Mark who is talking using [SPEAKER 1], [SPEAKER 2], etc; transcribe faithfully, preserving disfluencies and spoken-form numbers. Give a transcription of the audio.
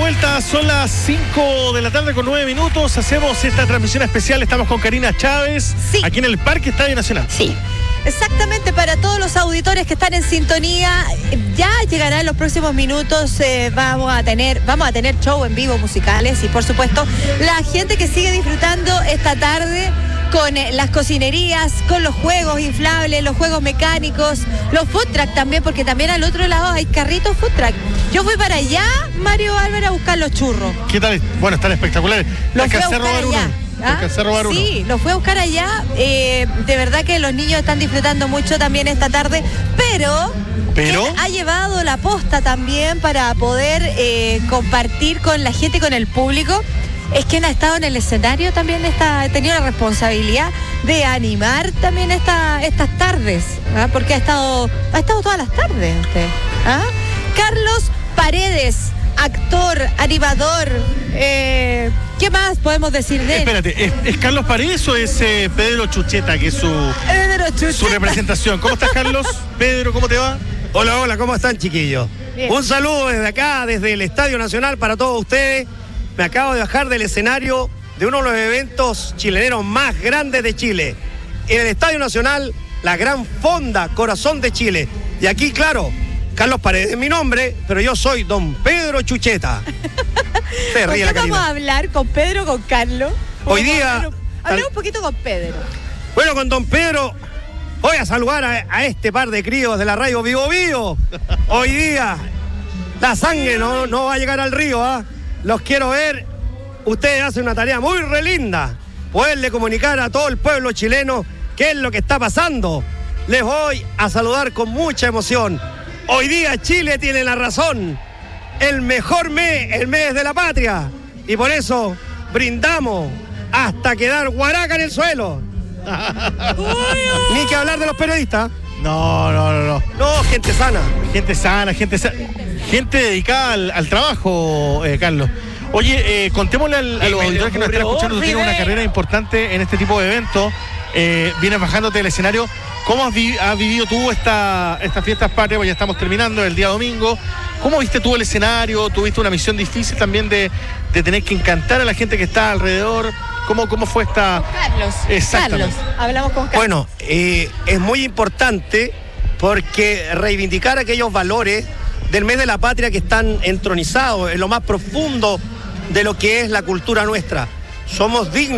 [SPEAKER 1] vuelta, son las cinco de la tarde con nueve minutos. Hacemos esta transmisión especial. Estamos con Karina Chávez,
[SPEAKER 2] sí,
[SPEAKER 1] aquí en el Parque Estadio Nacional.
[SPEAKER 2] Sí, exactamente, para todos los auditores que están en sintonía. Ya llegará en los próximos minutos. Eh, vamos a tener vamos a tener show en vivo, musicales, y por supuesto la gente que sigue disfrutando esta tarde con eh, las cocinerías, con los juegos inflables, los juegos mecánicos, los food truck también, porque también al otro lado hay carritos food truck. Yo fui para allá, Mario Álvarez, a buscar los churros.
[SPEAKER 1] ¿Qué tal? Bueno, están espectaculares.
[SPEAKER 2] Los fui a
[SPEAKER 1] Alcancé a
[SPEAKER 2] buscar
[SPEAKER 1] robar
[SPEAKER 2] allá.
[SPEAKER 1] uno.
[SPEAKER 2] ¿Ah?
[SPEAKER 1] Alcancé a robar uno.
[SPEAKER 2] Sí, los fui a buscar allá. Eh, de verdad que los niños están disfrutando mucho también esta tarde, pero...
[SPEAKER 1] ¿Pero?
[SPEAKER 2] ha llevado la posta también para poder eh, compartir con la gente, con el público. Es quien ha estado en el escenario también, está, ha tenido la responsabilidad de animar también esta, estas tardes, ¿ah? Porque ha estado, ha estado todas las tardes usted. ¿Ah? Carlos Paredes, actor, animador, eh, ¿qué más podemos decir de él?
[SPEAKER 1] Espérate, ¿es, es Carlos Paredes o es eh, Pedro Chucheta, que es su,
[SPEAKER 2] Pedro Chucheta.
[SPEAKER 1] su representación? ¿Cómo estás, Carlos? Pedro, ¿cómo te va?
[SPEAKER 3] Hola, hola, ¿cómo están, chiquillos?
[SPEAKER 2] Bien.
[SPEAKER 3] Un saludo desde acá, desde el Estadio Nacional para todos ustedes. Me acabo de bajar del escenario de uno de los eventos chileneros más grandes de Chile. En el Estadio Nacional, la gran fonda Corazón de Chile. Y aquí, claro, Carlos Paredes es mi nombre, pero yo soy don Pedro Chucheta. Se
[SPEAKER 2] ¿Por
[SPEAKER 3] ríe
[SPEAKER 2] qué
[SPEAKER 3] la
[SPEAKER 2] vamos
[SPEAKER 3] Karina.
[SPEAKER 2] a hablar con Pedro o con Carlos?
[SPEAKER 3] Hoy
[SPEAKER 2] Vamos
[SPEAKER 3] día-
[SPEAKER 2] a hablar- Hablemos un poquito con Pedro.
[SPEAKER 3] Bueno, con don Pedro voy a saludar a, a este par de críos de la radio Vivo Vivo. Hoy día la sangre no, no va a llegar al río, ¿ah? Los quiero ver. Ustedes hacen una tarea muy re linda. Poderle comunicar a todo el pueblo chileno qué es lo que está pasando. Les voy a saludar con mucha emoción. Hoy día Chile tiene la razón. El mejor mes, el mes de la patria. Y por eso brindamos hasta quedar guaraca en el suelo. Ni que hablar de los periodistas.
[SPEAKER 1] No, no, no, no.
[SPEAKER 3] No, gente sana.
[SPEAKER 1] Gente sana, gente sana, gente dedicada al, al trabajo, eh, Carlos. Oye, eh, contémosle al, a los auditores que nos están escuchando, tú tienes una carrera importante en este tipo de eventos, eh, vienes bajándote del escenario. ¿Cómo has, vi, has vivido tú esta, estas fiestas patrias? Pues ya estamos terminando el día domingo. ¿Cómo viste tú el escenario? ¿Tuviste una misión difícil también de, de tener que encantar a la gente que está alrededor? ¿Cómo, cómo fue esta...?
[SPEAKER 2] Carlos.
[SPEAKER 1] Exactamente.
[SPEAKER 2] Carlos. Hablamos con Carlos.
[SPEAKER 3] Bueno, eh, es muy importante porque reivindicar aquellos valores del mes de la patria que están entronizados en lo más profundo de lo que es la cultura nuestra. Somos dignos.